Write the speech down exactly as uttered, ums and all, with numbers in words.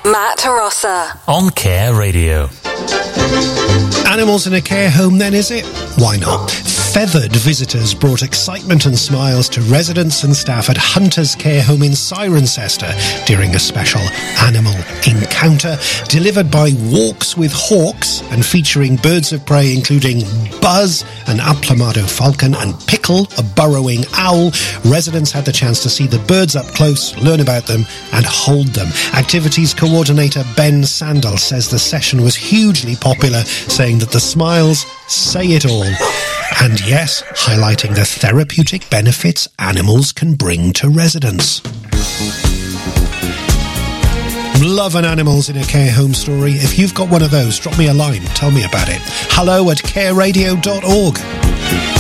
Matt Rossa on Care Radio. Animals in a care home then, is it? Why not? Feathered visitors brought excitement and smiles to residents and staff at Hunter's Care Home in Cirencester during a special animal encounter delivered by Walks with Hawks and featuring birds of prey including Buzz, an aplomado falcon, and Pickle, a burrowing owl. Residents had the chance to see the birds up close, learn about them and hold them. Activities coordinator Ben Sandel says the session was hugely popular, saying that the smiles say it all. And yes, highlighting the therapeutic benefits animals can bring to residents. Love an animals in a care home story. If you've got one of those, drop me a line. Tell me about it. Hello at care radio dot org.